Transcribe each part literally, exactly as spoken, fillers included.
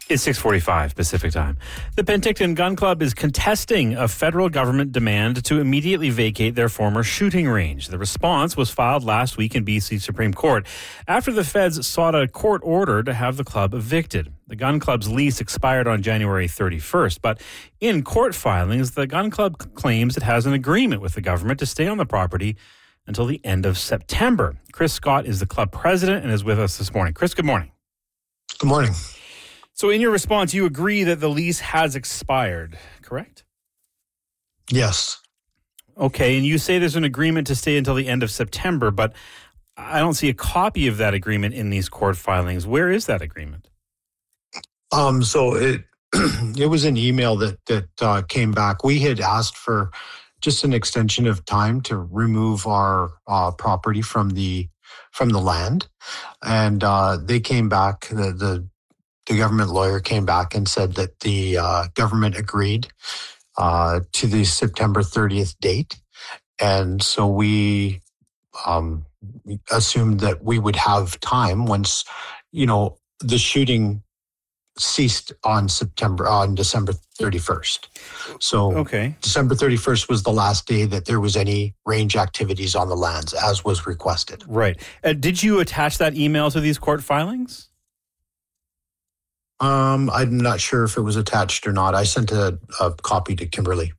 It's six forty-five Pacific time. The Penticton Gun Club is contesting a federal government demand to immediately vacate their former shooting range. The response was filed last week in B C Supreme Court after the feds sought a court order to have the club evicted. The gun club's lease expired on January thirty-first, but in court filings, the gun club claims it has an agreement with the government to stay on the property until the end of September. Chris Scott is the club president and is with us this morning. Chris, good morning. Good morning. So in your response, you agree that the lease has expired, correct? Yes. Okay, and you say there's an agreement to stay until the end of September, but I don't see a copy of that agreement in these court filings. Where is that agreement? Um. So it it was an email that that uh, came back. We had asked for just an extension of time to remove our uh, property from the from the land, and uh, they came back. The the The government lawyer came back and said that the uh, government agreed uh, to the September thirtieth date. And so we um, assumed that we would have time once, you know, the shooting ceased on September, on December thirty-first. So okay. December thirty-first was the last day that there was any range activities on the lands, as was requested. Right. Uh, did you attach that email to these court filings? Um, I'm not sure if it was attached or not. I sent a, a copy to Kimberly.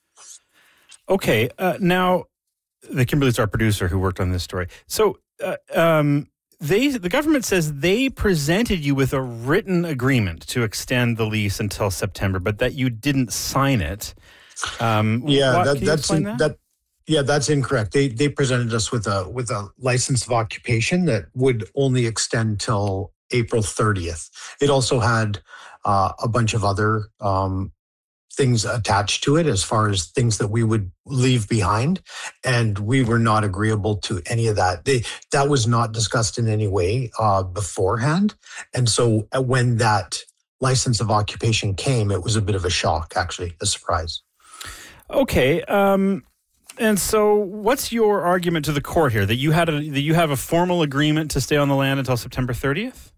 Okay. Uh, now, the Kimberly's our producer who worked on this story. So, uh, um, they the government says they presented you with a written agreement to extend the lease until September, but that you didn't sign it. Um, yeah, what, that, that's in, that? that. Yeah, that's incorrect. They they presented us with a with a license of occupation that would only extend till April thirtieth. It also had uh, a bunch of other um, things attached to it as far as things that we would leave behind. And we were not agreeable to any of that. They, that was not discussed in any way uh, beforehand. And so when that license of occupation came, it was a bit of a shock, actually, a surprise. Okay. Um, and so what's your argument to the court here? That you had a, that you have a formal agreement to stay on the land until September thirtieth?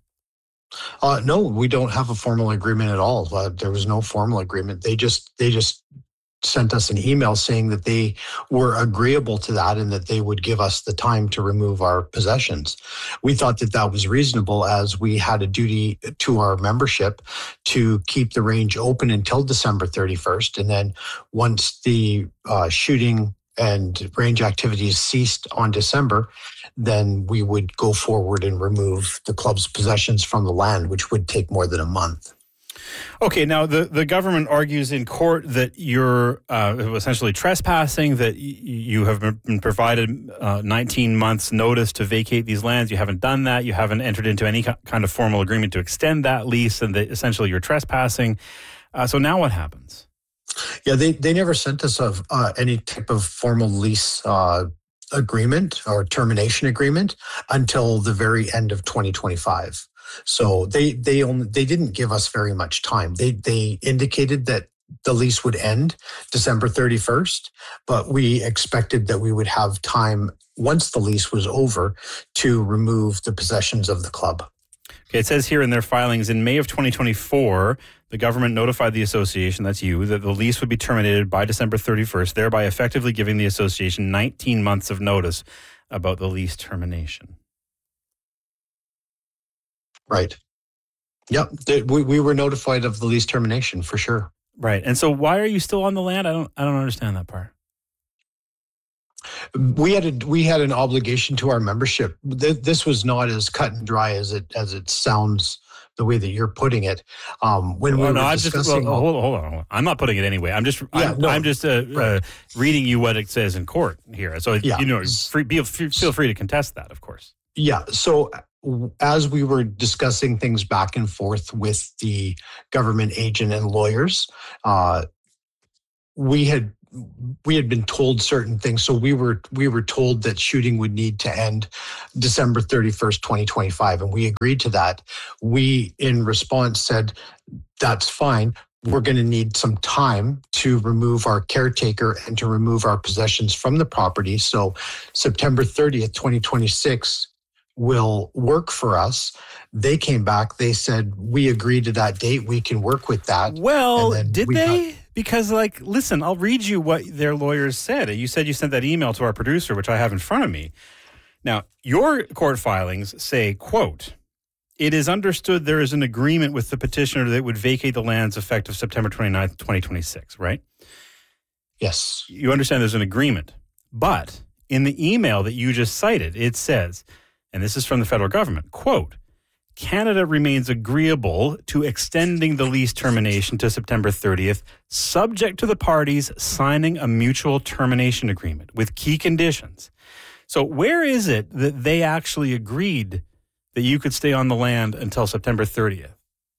Uh, no, we don't have a formal agreement at all. Uh, there was no formal agreement. They just they just sent us an email saying that they were agreeable to that and that they would give us the time to remove our possessions. We thought that that was reasonable, as we had a duty to our membership to keep the range open until December thirty-first. And then once the uh, shooting and range activities ceased on December, then we would go forward and remove the club's possessions from the land, which would take more than a month. Okay, now the, the government argues in court that you're uh, essentially trespassing, that y- you have been provided uh, nineteen months notice to vacate these lands. You haven't done that. You haven't entered into any kind of formal agreement to extend that lease, and that essentially you're trespassing. Uh, so now what happens? Yeah, they, they never sent us a, uh, any type of formal lease uh, agreement or termination agreement until the very end of twenty twenty-five. So they they only they didn't give us very much time. They they indicated that the lease would end December thirty-first, but we expected that we would have time once the lease was over to remove the possessions of the club. Okay, it says here in their filings, in May of twenty twenty-four, the government notified the association, that's you, that the lease would be terminated by December thirty-first, thereby effectively giving the association nineteen months of notice about the lease termination. Right. Yep. We, we were notified of the lease termination for sure. Right. And so why are you still on the land? I don't I don't understand that part. We had a we had an obligation to our membership. This was not as cut and dry as it as it sounds, the way that you're putting it. Um, when well, we no, were I discussing, just, well, hold on, hold on, hold on. I'm not putting it anyway. I'm just, yeah, I'm, no, I'm just uh, right. uh, reading you what it says in court here. So yeah. you know, free, be, feel free to contest that, of course. Yeah. So as we were discussing things back and forth with the government agent and lawyers, uh, we had we had been told certain things. So we were we were told that shooting would need to end December thirty-first, twenty twenty-five, and we agreed to that. We, in response, said, that's fine. We're going to need some time to remove our caretaker and to remove our possessions from the property. So September thirtieth, twenty twenty-six will work for us. They came back. They said, we agree to that date. We can work with that. Well, did we they? got- Because, like, listen, I'll read you what their lawyers said. You said you sent that email to our producer, which I have in front of me. Now, your court filings say, quote, "It is understood there is an agreement with the petitioner that would vacate the lands effective September twenty-ninth, twenty twenty-six, right?" Yes. You understand there's an agreement. But in the email that you just cited, it says, and this is from the federal government, quote, "Canada remains agreeable to extending the lease termination to September thirtieth, subject to the parties signing a mutual termination agreement with key conditions." So where is it that they actually agreed that you could stay on the land until September thirtieth?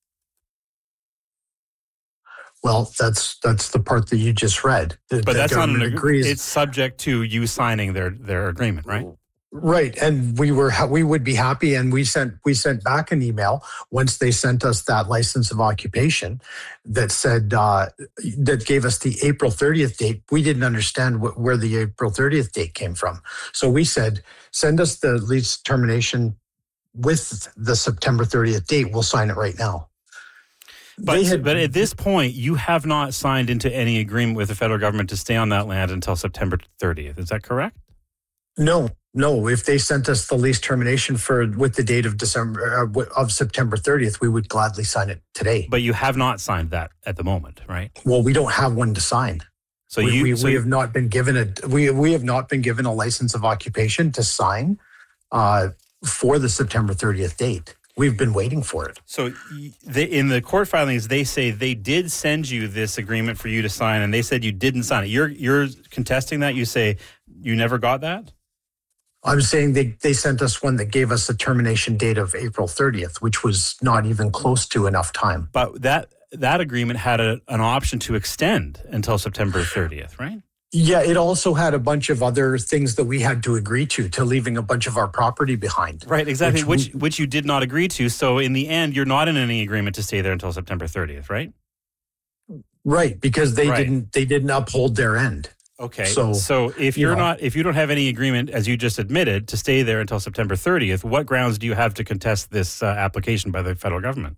Well, that's that's the part that you just read. The, But the that's not an government agreement. agrees. It's subject to you signing their, their agreement, right? Right, and we were ha- we would be happy, and we sent we sent back an email once they sent us that license of occupation that said uh, that gave us the April thirtieth date. We didn't understand wh- where the April thirtieth date came from, so we said, send us the lease termination with the September thirtieth date. We'll sign it right now. But, They had- but at this point, you have not signed into any agreement with the federal government to stay on that land until September thirtieth. Is that correct? No, no. If they sent us the lease termination for with the date of December uh, w- of September thirtieth, we would gladly sign it today. But you have not signed that at the moment, right? Well, we don't have one to sign. So we, you we, so we have not been given a we we have not been given a license of occupation to sign uh, for the September thirtieth date. We've been waiting for it. So y- they, in the court filings, they say they did send you this agreement for you to sign, and they said you didn't sign it. You're you're contesting that. You say you never got that. I'm saying they, they sent us one that gave us a termination date of April thirtieth, which was not even close to enough time. But that that agreement had a, an option to extend until September thirtieth, right? Yeah, it also had a bunch of other things that we had to agree to, to leaving a bunch of our property behind. Right, exactly, which Which which, we- you did not agree to. So in the end, you're not in any agreement to stay there until September thirtieth, right? Right, because they Right. didn't they didn't uphold their end. Okay. So, So, if you you're know. not, if you don't have any agreement, as you just admitted, to stay there until September thirtieth, what grounds do you have to contest this uh, application by the federal government?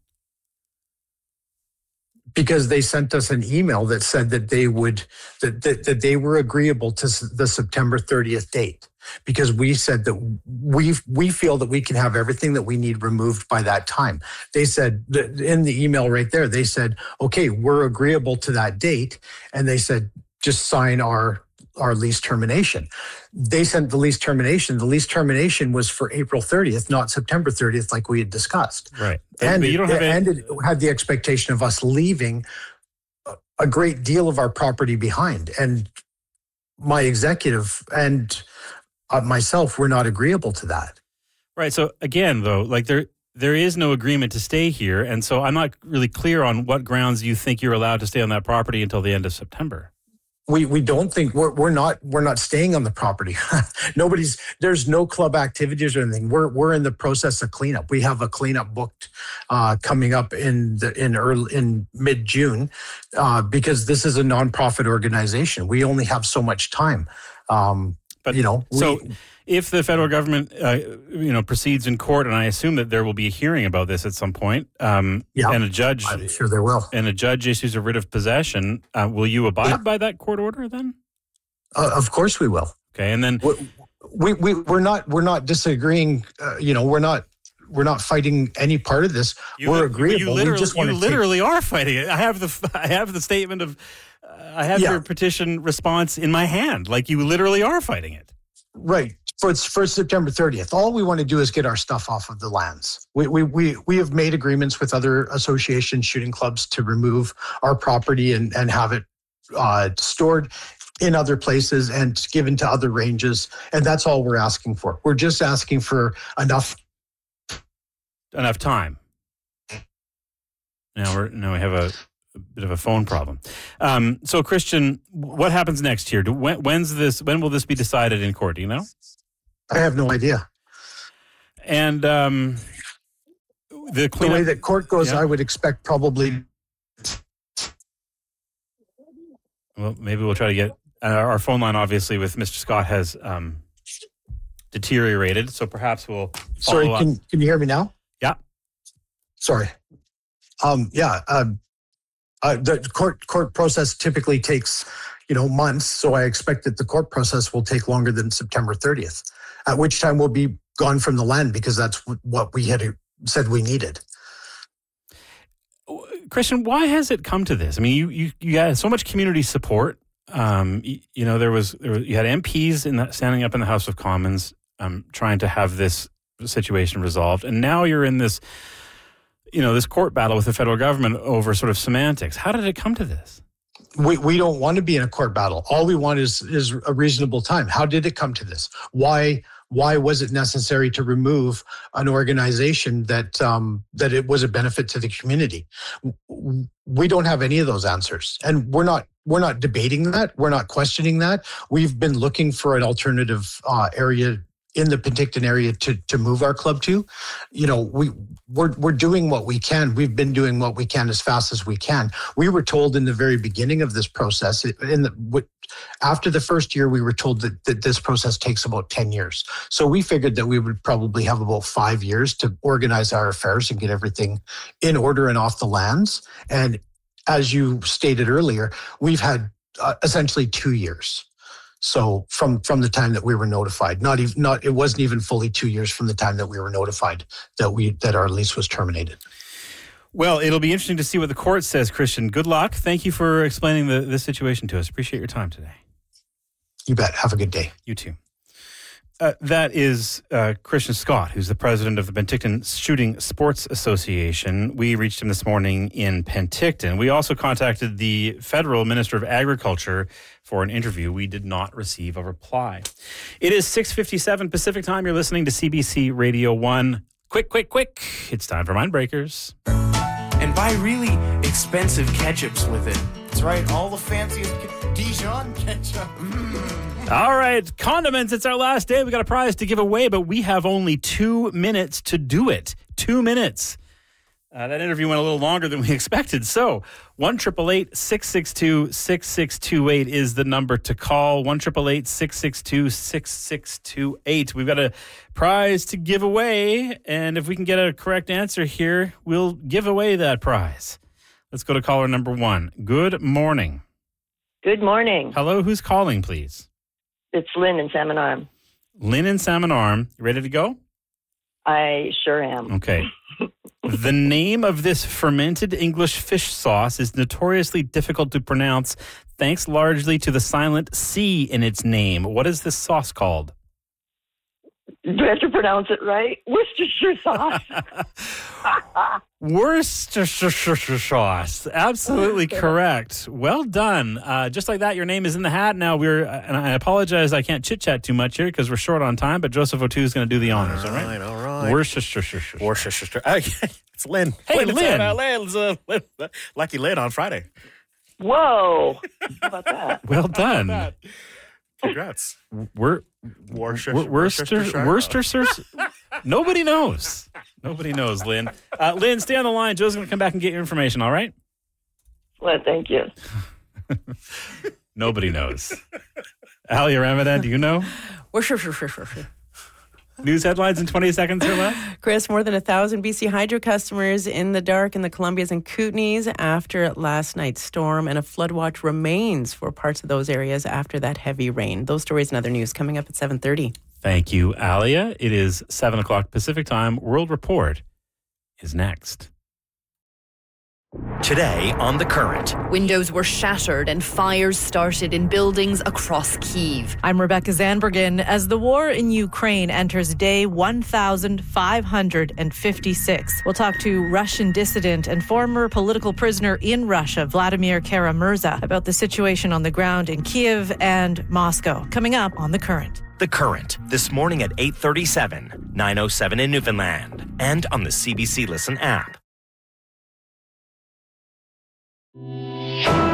Because they sent us an email that said that they would that that, that they were agreeable to s- the September thirtieth date. Because we said that we we feel that we can have everything that we need removed by that time. They said that in the email right there, they said, okay, we're agreeable to that date, and they said just sign our our lease termination. They sent the lease termination. The lease termination was for April thirtieth, not September thirtieth, like we had discussed. Right. And, but you don't have and any, it had the expectation of us leaving a great deal of our property behind. And my executive and uh, myself were not agreeable to that. right. So again, though, like there, there is no agreement to stay here, and so I'm not really clear on what grounds you think you're allowed to stay on that property until the end of September. We we don't think we're we're not we're not staying on the property. Nobody's there's no club activities or anything. We're we're in the process of cleanup. We have a cleanup booked uh, coming up in the in early in mid June uh, because this is a nonprofit organization. We only have so much time. Um, But you know, we, so if the federal government, uh, you know, proceeds in court, and I assume that there will be a hearing about this at some point, um, Yeah, and a judge I'm sure there will. and a judge issues a writ of possession, uh, will you abide Yeah. by that court order then? Uh, of course, we will. Okay, and then We, we, we we're not we're not disagreeing. Uh, you know, we're not we're not fighting any part of this. you, we're li- agreeable. You we literally, just want you to take, literally are fighting it. I have the I have the statement of uh, I have Yeah. your petition response in my hand. Like you literally are fighting it. right for for September thirtieth. All we want to do is get our stuff off of the lands. We we we we have made agreements with other associations, shooting clubs, to remove our property and and have it uh, stored in other places and given to other ranges, and that's all we're asking for. We're just asking for enough. Enough time. Now we're now we have a, a bit of a phone problem. Um, so Christian, what happens next here? Do, when, when's this? When will this be decided in court? Do you know? I have no idea. And um, the The cleanup. way that court goes, Yeah. I would expect probably. Well, maybe we'll try to get uh, our phone line. Obviously, with Mister Scott has um, deteriorated. So perhaps we'll Sorry, follow can, up. can you hear me now? Yeah. Sorry. Um, yeah. Um, uh, the court court process typically takes, you know, months. So I expect that the court process will take longer than September thirtieth, at which time we'll be gone from the land because that's what we had said we needed. Christian, why has it come to this? I mean, you you, you had so much community support. Um, you, you know, there was, there was you had M Ps in the, standing up in the House of Commons um, trying to have this situation resolved, and now you're in this, you know, this court battle with the federal government over sort of semantics. How did it come to this? We we don't want to be in a court battle. All we want is is a reasonable time. How did it come to this? Why why was it necessary to remove an organization that um, that it was a benefit to the community? We don't have any of those answers, and we're not we're not debating that. We're not questioning that. We've been looking for an alternative uh, area in the Penticton area to to move our club to. You know, we we're we're doing what we can. We've been doing what we can as fast as we can. We were told in the very beginning of this process, in the after the first year, we were told that, that this process takes about ten years. So we figured that we would probably have about five years to organize our affairs and get everything in order and off the lands. And as you stated earlier, we've had uh, essentially two years. So from, from the time that we were notified, not even not it wasn't even fully two years from the time that we were notified that we that our lease was terminated. Well, it'll be interesting to see what the court says, Christian. Good luck. Thank you for explaining the this situation to us. Appreciate your time today. You bet. Have a good day. You too. Uh, that is uh, Christian Scott, who's the president of the Penticton Shooting Sports Association. We reached him this morning in Penticton. We also contacted the federal Minister of Agriculture for an interview. We did not receive a reply. It is six fifty-seven Pacific time. You're listening to C B C Radio one. Quick, quick, quick. It's time for Mindbreakers. And buy really expensive ketchups with it. That's right, all the fanciest ke- Dijon ketchup. Mm. All right, condiments. It's our last day. We got a prize to give away, but we have only two minutes to do it. Two minutes. Uh, that interview went a little longer than we expected. So, one eight eight eight, six six two, six six two eight is the number to call. one eight eight eight, six six two, six six two eight. We've got a prize to give away, and if we can get a correct answer here, we'll give away that prize. Let's go to caller number one. Good morning. Good morning. Hello, who's calling, please? It's Lynn in Salmon Arm. Lynn in Salmon Arm. You ready to go? I sure am. Okay. The name of this fermented English fish sauce is notoriously difficult to pronounce, thanks largely to the silent C in its name. What is this sauce called? Do I have to pronounce it right? Worcestershire sauce. Worcestershire sauce. Absolutely correct. Well done. Uh, just like that, your name is in the hat. Now, we're, and I apologize, I can't chit-chat too much here because we're short on time, but Joseph O'Toole is going to do the honors, all right? All right, all right. Worcestershire. Worcestershire. It's Lynn. Hey, Lynn. Lynn. Uh, Lynn's, uh, Lynn. Lucky Lynn on Friday. Whoa. How about that? Well done. Congrats. We're Worcestershire. Worcester, Worcestershire. Nobody knows. Nobody knows, Lynn. Uh, Lynn, stay on the line. Joe's going to come back and get your information, all right? Well, thank you. Nobody knows. Ali Ramadan, do you know? Worcestershire. News headlines in twenty seconds or less. Chris, more than a thousand B C Hydro customers in the dark in the Columbias and Kootenays after last night's storm, and a flood watch remains for parts of those areas after that heavy rain. Those stories and other news coming up at seven thirty. Thank you, Alia. It is seven o'clock Pacific time. World Report is next. Today on The Current. Windows were shattered and fires started in buildings across Kyiv. I'm Rebecca Zanbergen. As the war in Ukraine enters day one thousand five hundred fifty-six, we'll talk to Russian dissident and former political prisoner in Russia, Vladimir Kara-Murza, about the situation on the ground in Kyiv and Moscow. Coming up on The Current. The Current, this morning at eight thirty-seven, nine oh seven in Newfoundland, and on the C B C Listen app.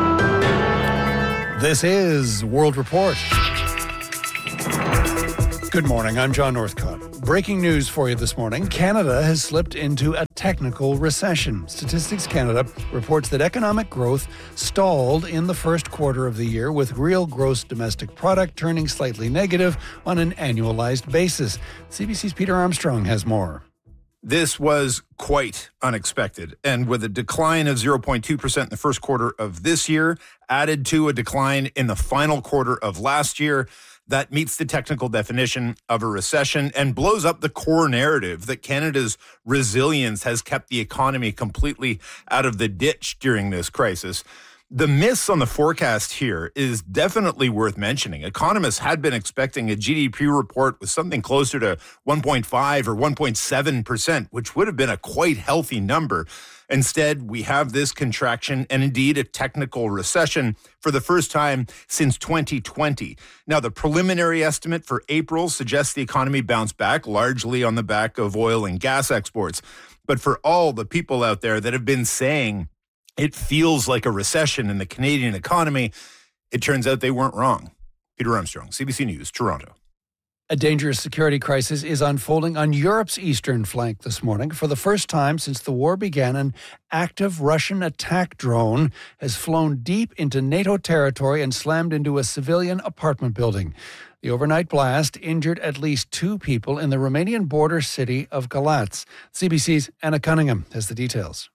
This is World Report. Good morning, I'm John Northcott. Breaking news for you this morning. Canada has slipped into a technical recession. Statistics Canada reports that economic growth stalled in the first quarter of the year, with real gross domestic product turning slightly negative on an annualized basis. C B C's Peter Armstrong has more. This was quite unexpected, and with a decline of zero point two percent in the first quarter of this year, added to a decline in the final quarter of last year, that meets the technical definition of a recession and blows up the core narrative that Canada's resilience has kept the economy completely out of the ditch during this crisis. The miss on the forecast here is definitely worth mentioning. Economists had been expecting a G D P report with something closer to one point five or one point seven percent, which would have been a quite healthy number. Instead, we have this contraction and indeed a technical recession for the first time since twenty twenty. Now, the preliminary estimate for April suggests the economy bounced back largely on the back of oil and gas exports. But for all the people out there that have been saying it feels like a recession in the Canadian economy, it turns out they weren't wrong. Peter Armstrong, C B C News, Toronto. A dangerous security crisis is unfolding on Europe's eastern flank this morning. For the first time since the war began, an active Russian attack drone has flown deep into NATO territory and slammed into a civilian apartment building. The overnight blast injured at least two people in the Romanian border city of Galați. C B C's Anna Cunningham has the details.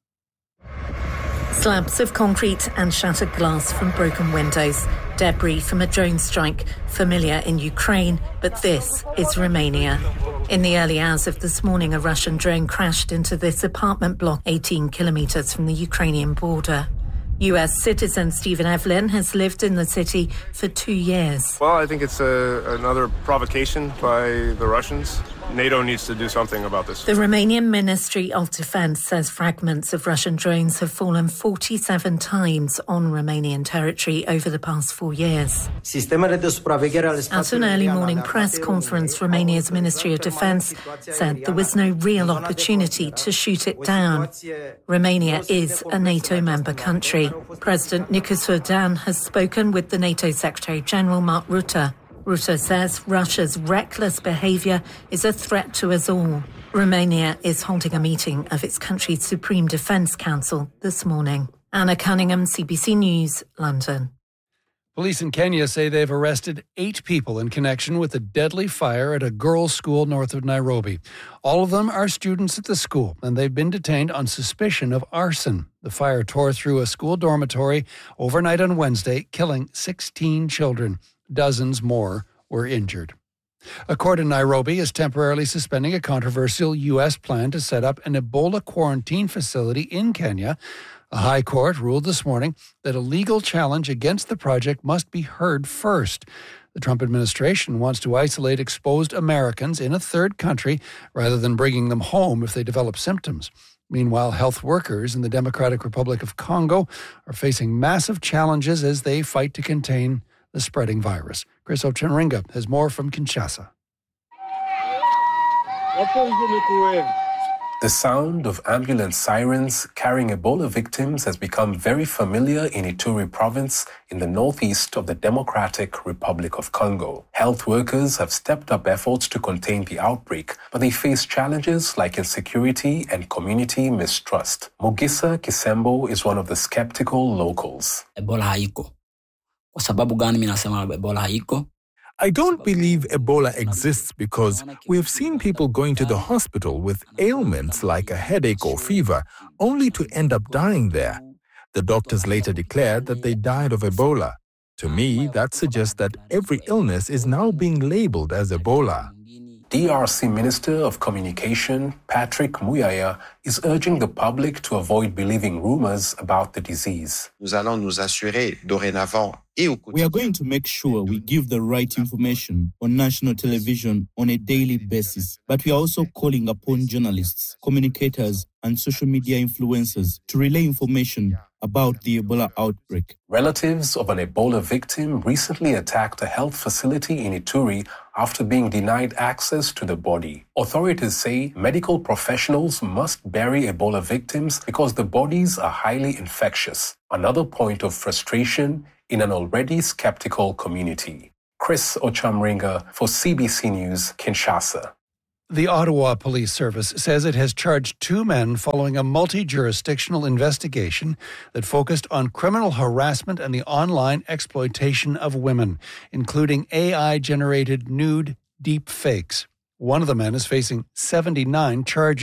Slabs of concrete and shattered glass from broken windows. Debris from a drone strike, familiar in Ukraine, but this is Romania. In the early hours of this morning, a Russian drone crashed into this apartment block eighteen kilometres from the Ukrainian border. U S citizen Stephen Evelyn has lived in the city for two years. Well, I think it's a, another provocation by the Russians. NATO needs to do something about this. The Romanian Ministry of Defence says fragments of Russian drones have fallen forty-seven times on Romanian territory over the past four years. At an early morning press conference, Romania's Ministry of Defence said there was no real opportunity to shoot it down. Romania is a NATO member country. President Nicos Herdan has spoken with the NATO Secretary-General Mark Rutte. Rutte says Russia's reckless behaviour is a threat to us all. Romania is holding a meeting of its country's Supreme Defence Council this morning. Anna Cunningham, C B C News, London. Police in Kenya say they've arrested eight people in connection with a deadly fire at a girls' school north of Nairobi. All of them are students at the school, and they've been detained on suspicion of arson. The fire tore through a school dormitory overnight on Wednesday, killing sixteen children. Dozens more were injured. A court in Nairobi is temporarily suspending a controversial U S plan to set up an Ebola quarantine facility in Kenya. A high court ruled this morning that a legal challenge against the project must be heard first. The Trump administration wants to isolate exposed Americans in a third country rather than bringing them home if they develop symptoms. Meanwhile, health workers in the Democratic Republic of Congo are facing massive challenges as they fight to contain the spreading virus. Chris Ochenringa has more from Kinshasa. The sound of ambulance sirens carrying Ebola victims has become very familiar in Ituri province in the northeast of the Democratic Republic of Congo. Health workers have stepped up efforts to contain the outbreak, but they face challenges like insecurity and community mistrust. Mogisa Kisembo is one of the skeptical locals. Ebola haiko. Kwa sababu gani mimi nasema Ebola haiko? I don't believe Ebola exists because we have seen people going to the hospital with ailments like a headache or fever, only to end up dying there. The doctors later declared that they died of Ebola. To me, that suggests that every illness is now being labeled as Ebola. D R C Minister of Communication, Patrick Muyaya, is urging the public to avoid believing rumors about the disease. Nous allons nous assurer dorénavant et au quotidien. We are going to make sure we give the right information on national television on a daily basis, but we are also calling upon journalists, communicators, and social media influencers to relay information about the Ebola outbreak. Relatives of an Ebola victim recently attacked a health facility in Ituri after being denied access to the body. Authorities say medical professionals must bury Ebola victims because the bodies are highly infectious. Another point of frustration in an already skeptical community. Chris Chris Ochamringa for C B C News, Kinshasa. The Ottawa Police Service says it has charged two men following a multi-jurisdictional investigation that focused on criminal harassment and the online exploitation of women, including A I-generated nude deep fakes. One of the men is facing seventy-nine charges.